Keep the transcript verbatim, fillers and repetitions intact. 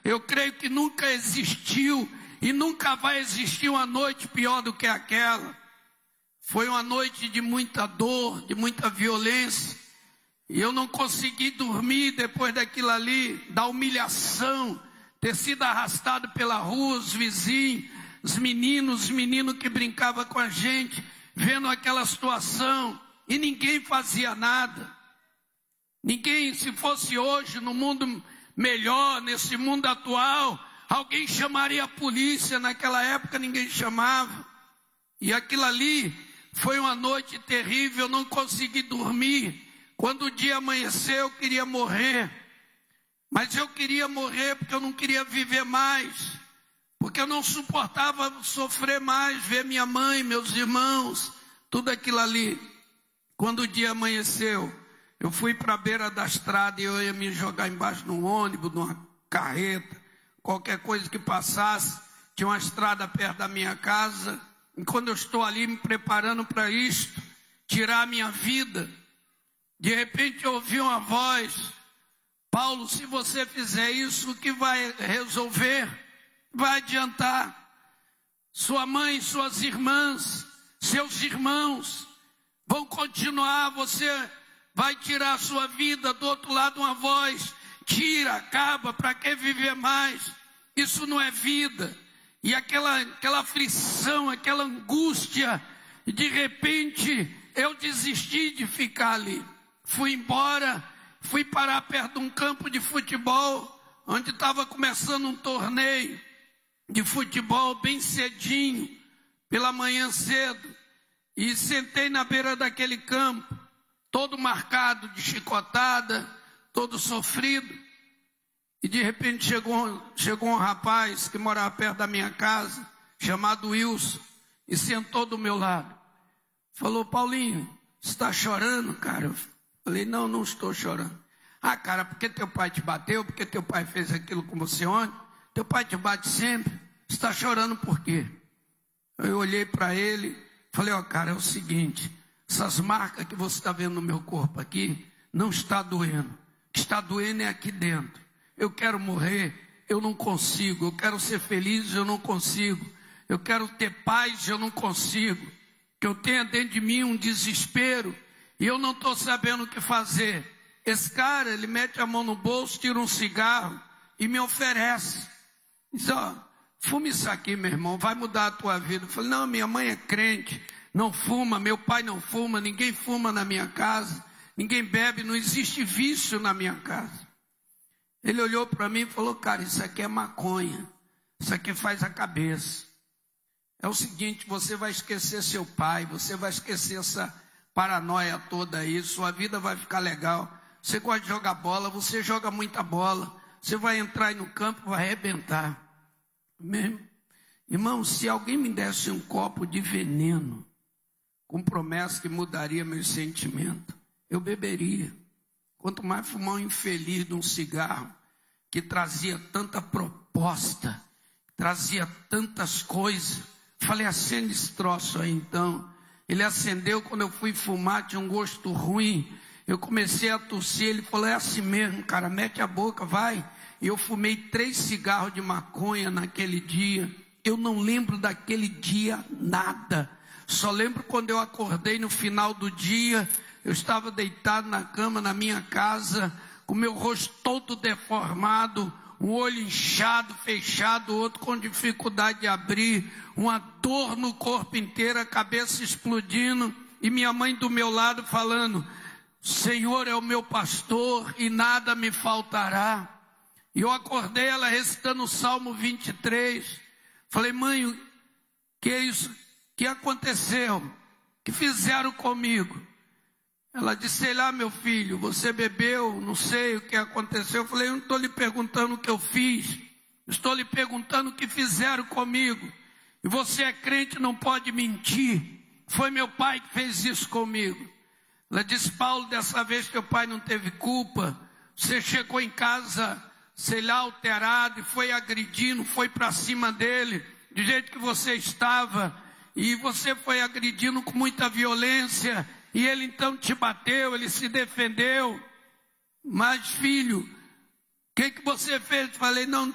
Eu creio que nunca existiu e nunca vai existir uma noite pior do que aquela. Foi uma noite de muita dor, de muita violência. E eu não consegui dormir depois daquilo ali, da humilhação, ter sido arrastado pela rua, os vizinhos, os meninos, os meninos que brincavam com a gente, vendo aquela situação, e ninguém fazia nada. Ninguém, se fosse hoje, no mundo melhor, nesse mundo atual, alguém chamaria a polícia. Naquela época ninguém chamava. E aquilo ali foi uma noite terrível, eu não consegui dormir. Quando o dia amanheceu, eu queria morrer. Mas eu queria morrer porque eu não queria viver mais. Porque eu não suportava sofrer mais, ver minha mãe, meus irmãos, tudo aquilo ali. Quando o dia amanheceu, eu fui para a beira da estrada e eu ia me jogar embaixo de um ônibus, de uma carreta, qualquer coisa que passasse. Tinha uma estrada perto da minha casa. E quando eu estou ali me preparando para isto, tirar a minha vida, de repente eu ouvi uma voz: Paulo, se você fizer isso, o que vai resolver? Vai adiantar? Sua mãe, suas irmãs, seus irmãos vão continuar, você vai tirar a sua vida. Do outro lado uma voz: tira, acaba, para que viver mais? Isso não é vida. E aquela, aquela aflição, aquela angústia, e de repente eu desisti de ficar ali. Fui embora, fui parar perto de um campo de futebol, onde estava começando um torneio de futebol bem cedinho, pela manhã cedo. E sentei na beira daquele campo, todo marcado de chicotada, todo sofrido. E de repente chegou, chegou um rapaz que morava perto da minha casa, chamado Wilson, e sentou do meu lado. Falou: Paulinho, você está chorando, cara? Eu falei: não, não estou chorando. Ah, cara, porque teu pai te bateu? Porque teu pai fez aquilo com você ontem? Teu pai te bate sempre? Você está chorando por quê? Eu olhei para ele, falei: ó, cara, é o seguinte, essas marcas que você está vendo no meu corpo aqui, não está doendo. O que está doendo é aqui dentro. Eu quero morrer, eu não consigo. Eu quero ser feliz, eu não consigo. Eu quero ter paz, eu não consigo. Que eu tenha dentro de mim um desespero e eu não estou sabendo o que fazer. Esse cara, ele mete a mão no bolso, tira um cigarro e me oferece. Diz: ó, fuma isso aqui, meu irmão, vai mudar a tua vida. Eu falei: não, minha mãe é crente, não fuma, meu pai não fuma, ninguém fuma na minha casa, ninguém bebe, não existe vício na minha casa. Ele olhou para mim e falou: cara, isso aqui é maconha, isso aqui faz a cabeça. É o seguinte, você vai esquecer seu pai, você vai esquecer essa paranoia toda aí, sua vida vai ficar legal. Você gosta de jogar bola, você joga muita bola, você vai entrar aí no campo, vai arrebentar. Mesmo. Irmão, se alguém me desse um copo de veneno, com promessa que mudaria meus sentimentos, eu beberia. Quanto mais fumar um infeliz de um cigarro, que trazia tanta proposta, trazia tantas coisas. Falei: acende esse troço aí então. Ele acendeu, quando eu fui fumar, tinha um gosto ruim. Eu comecei a tossir, ele falou: é assim mesmo, cara, mete a boca, vai. E eu fumei três cigarros de maconha naquele dia. Eu não lembro daquele dia nada. Só lembro quando eu acordei no final do dia. Eu estava deitado na cama na minha casa, com meu rosto todo deformado, um olho inchado, fechado, outro com dificuldade de abrir, uma dor no corpo inteiro, a cabeça explodindo, e minha mãe do meu lado falando: Senhor é o meu pastor e nada me faltará. E eu acordei, ela recitando o Salmo vinte e três. Falei: mãe, o que é isso? O que aconteceu? O que fizeram comigo? Ela disse: sei lá, meu filho, você bebeu, não sei o que aconteceu. Eu falei: eu não estou lhe perguntando o que eu fiz, estou lhe perguntando o que fizeram comigo. E você é crente, não pode mentir. Foi meu pai que fez isso comigo. Ela disse: Paulo, dessa vez teu pai não teve culpa. Você chegou em casa, sei lá, alterado, e foi agredindo, foi para cima dele, do jeito que você estava. E você foi agredindo com muita violência. E ele então te bateu, ele se defendeu. Mas filho, o que, que você fez? Falei: não,